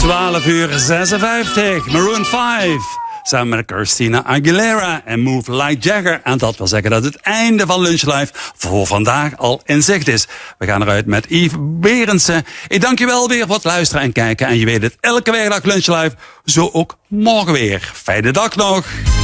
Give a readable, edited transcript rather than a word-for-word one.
12:56. Maroon 5. Samen met Christina Aguilera en Move Like Jagger. En dat wil zeggen dat het einde van Lunch Live voor vandaag al in zicht is. We gaan eruit met Yves Berendsen. Ik dank je wel weer voor het luisteren en kijken. En je weet het, elke werkdag Lunch Live, zo ook morgen weer. Fijne dag nog.